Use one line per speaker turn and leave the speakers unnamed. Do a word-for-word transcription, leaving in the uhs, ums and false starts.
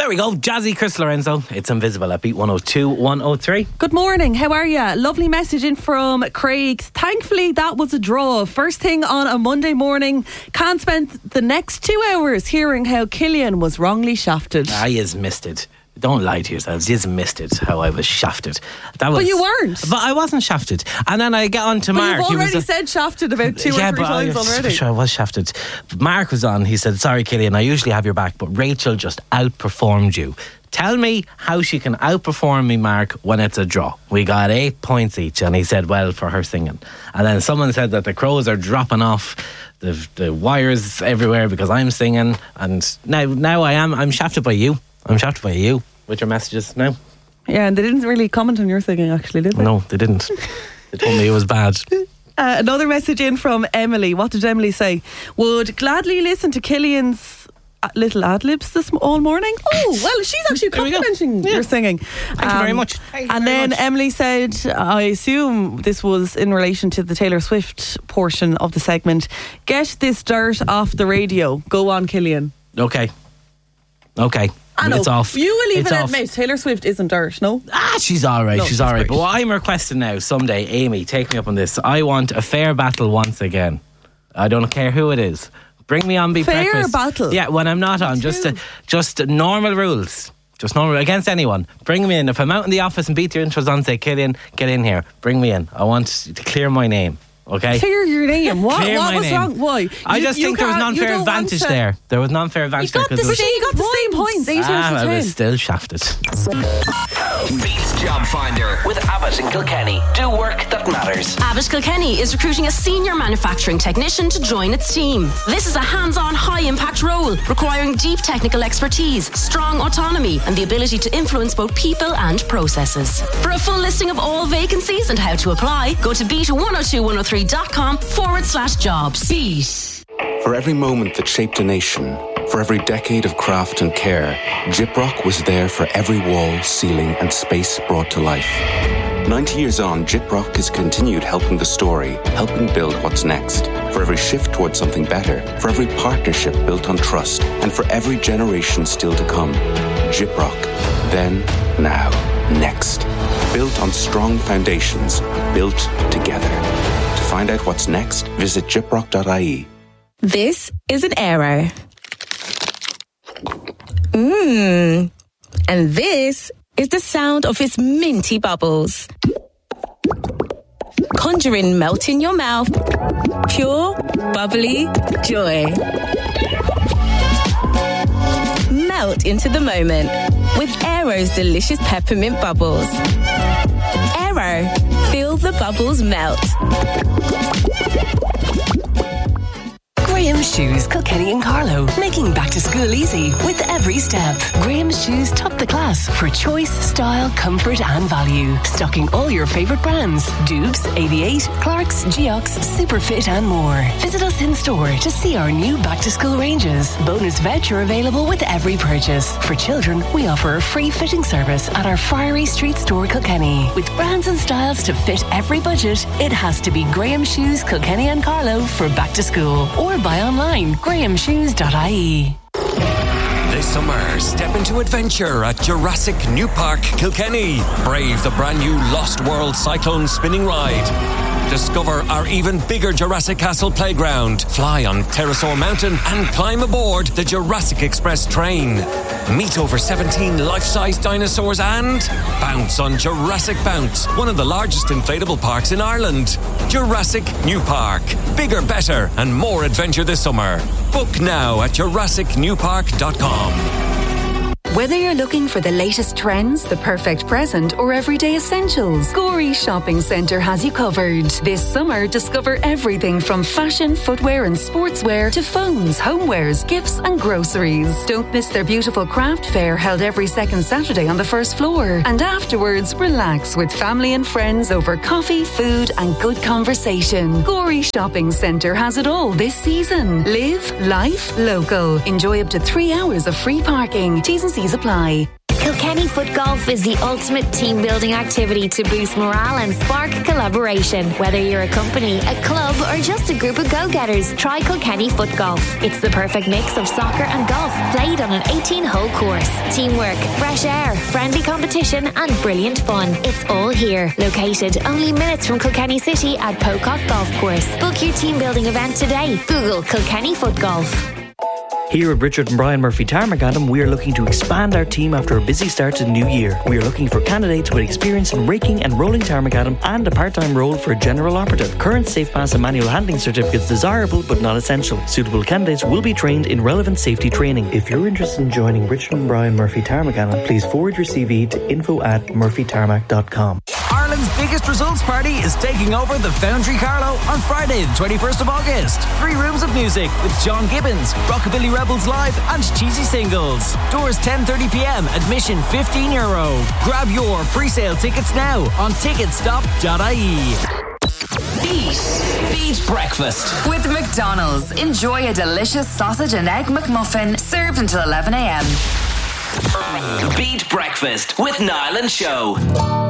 There we go, Jazzy, Chris Lorenzo. It's Invisible at Beat one oh two, one oh three.
Good morning, how are you? Lovely message in from Craig. Thankfully that was a draw. First thing on a Monday morning. Can't spend the next two hours hearing how Killian was wrongly shafted.
Ah, he's missed it. Don't lie to yourselves. You missed it, how I was shafted. That was,
but you weren't.
But I wasn't shafted. And then I get on to
but
Mark.
You've already
he was a,
said shafted about two
yeah,
or three
but
times
I,
already.
Sure, I was shafted. But Mark was on. He said, sorry, Killian, I usually have your back, but Rachel just outperformed you. Tell me how she can outperform me, Mark, when it's a draw. We got eight points each, and he said, well, for her singing. And then someone said that the crows are dropping off the the wires everywhere because I'm singing. And now, now I am. I'm shafted by you. I'm shafted by you with your messages now.
Yeah, and they didn't really comment on your singing, actually, did they?
No, they didn't. They told me it was bad.
Uh, another message in from Emily. What did Emily say? Would gladly listen to Killian's little ad-libs this all morning. Oh, well, she's actually complimenting
yeah.
your singing.
Thank um, you very much. Thank
and
very
then
much.
Emily said, I assume this was in relation to the Taylor Swift portion of the segment. Get this dirt off the radio. Go on, Killian.
Okay. Okay.
I know.
It's off.
You will even
it's
admit
off.
Taylor Swift isn't dirt, no?
Ah, she's alright,
no,
she's alright. But what I'm requesting now, someday, Amy, take me up on this. I want a fair battle once again. I don't care who it is. Bring me on Beat
Fair
Breakfast.
battle?
Yeah, when I'm not on. Just uh, just normal rules. Just normal, against anyone. Bring me in. If I'm out in the office and Beat your intros on, say, Killian, get in here. Bring me in. I want to clear my name. Okay?
Clear your name. What,
Clear
what
my
was
name.
wrong? Why?
I
You-
just
you
think there was
can't- you
non-fair
don't want
advantage
to-
there. There was non-fair advantage
You got
there.
the,
there was,
same, you got the same points. eight
ah,
out of
I was
ten.
still shafted.
Beats Job Finder with Abbott and Kilkenny. Do work that matters.
Abbott Kilkenny is recruiting a senior manufacturing technician to join its team. This is a hands-on, high-impact role requiring deep technical expertise, strong autonomy, and the ability to influence both people and processes. For a full listing of all vacancies and how to apply, go to beat one oh two one oh three dot com forward slash jobs. Beat.
For every moment that shaped a nation, for every decade of craft and care, Gyprock was there for every wall, ceiling and space brought to life. ninety years on, Gyprock has continued helping the story, helping build what's next. For every shift towards something better, for every partnership built on trust, and for every generation still to come. Gyprock. Then, now, next. Built on strong foundations, built together. To find out what's next, visit gyprock dot I E.
This is an Aero. Mmm. And this is the sound of its minty bubbles. Conjuring melt in your mouth. Pure, bubbly joy. Melt into the moment with Aero's delicious peppermint bubbles. Aero. Feel the bubbles melt.
Graham's Shoes, Kilkenny and Carlow, making back to school easy with every step. Graham's Shoes top the class for choice, style, comfort and value. Stocking all your favourite brands. Dubes, eighty-eight, Clarks, Geox, Superfit and more. Visit us in store to see our new back to school ranges. Bonus voucher available with every purchase. For children, we offer a free fitting service at our Friary Street store, Kilkenny. With brands and styles to fit every budget, it has to be Graham's Shoes, Kilkenny and Carlow for back to school. Or buy online, graham shoes dot I E.
This summer, step into adventure at Jurassic New Park, Kilkenny. Brave the brand new Lost World Cyclone spinning ride. Discover our even bigger Jurassic Castle playground. Fly on Pterosaur Mountain and climb aboard the Jurassic Express train. Meet over seventeen life-size dinosaurs and bounce on Jurassic Bounce, one of the largest inflatable parks in Ireland. Jurassic New Park. Bigger, better and more adventure this summer. Book now at jurassic new park dot com.
Whether you're looking for the latest trends, the perfect present, or everyday essentials, Gorey Shopping Centre has you covered. This summer, discover everything from fashion, footwear and sportswear to phones, homewares, gifts and groceries. Don't miss their beautiful craft fair held every second Saturday on the first floor. And afterwards, relax with family and friends over coffee, food and good conversation. Gorey Shopping Centre has it all this season. Live life local. Enjoy up to three hours of free parking. T's and C's apply.
Kilkenny Foot Golf is the ultimate team building activity to boost morale and spark collaboration. Whether you're a company, a club, or just a group of go-getters, try Kilkenny Foot Golf. It's the perfect mix of soccer and golf played on an eighteen-hole course. Teamwork, fresh air, friendly competition, and brilliant fun. It's all here. Located only minutes from Kilkenny City at Pocock Golf Course. Book your team building event today. Google Kilkenny Foot Golf.
Here at Richard and Brian Murphy Tarmacadam, we are looking to expand our team after a busy start to the new year. We are looking for candidates with experience in raking and rolling Tarmacadam and a part-time role for a general operative. Current safe pass and manual handling certificates desirable but not essential. Suitable candidates will be trained in relevant safety training. If you're interested in joining Richard and Brian Murphy Tarmacadam, please forward your C V to info at murphy tarmac dot com.
Ireland's biggest results party is taking over the Foundry Carlow on Friday the twenty-first of August. Three rooms of music with John Gibbons, Rockabilly Rebels Live and Cheesy Singles. Doors ten thirty p m, admission fifteen euro. Grab your pre-sale tickets now on ticket stop dot I E.
Beat. Beat breakfast.
With McDonald's, enjoy a delicious sausage and egg McMuffin served until eleven a m.
Beat breakfast with Niall and Show.